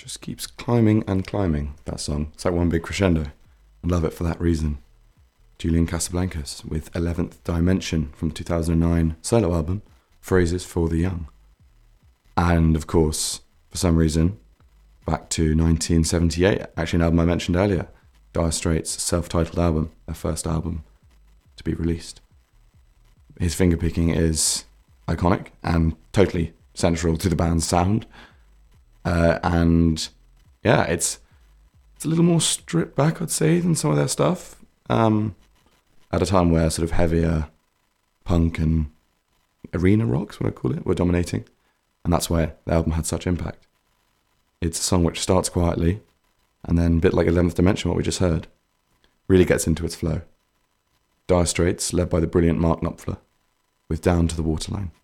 Just keeps climbing and climbing, that song. It's like one big crescendo. I love it for that reason. Julian Casablancas with 11th Dimension from 2009 solo album, Phrases for the Young. And of course, for some reason, back to 1978, actually an album I mentioned earlier, Dire Straits' self-titled album, their first album to be released. His fingerpicking is iconic and totally central to the band's sound. And yeah, it's a little more stripped back, I'd say, than some of their stuff. At a time where sort of heavier punk and arena rock's what I call it, were dominating. And that's why the album had such impact. It's a song which starts quietly, and then a bit like 11th Dimension, what we just heard, really gets into its flow. Dire Straits, led by the brilliant Mark Knopfler, with Down to the Waterline.